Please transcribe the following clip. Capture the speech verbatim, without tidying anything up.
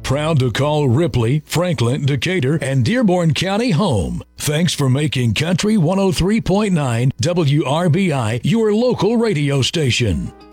Proud to call Ripley, Franklin, Decatur, and Dearborn County home. Thanks for making Country one oh three point nine W R B I your local radio station.